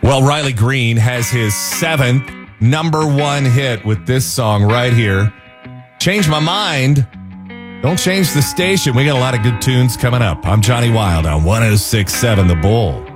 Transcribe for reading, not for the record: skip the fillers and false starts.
Well, Riley Green has his 7th #1 hit with this song right here. Change My Mind. Don't change the station. We got a lot of good tunes coming up. I'm Johnny Wild on 106.7 The Bull.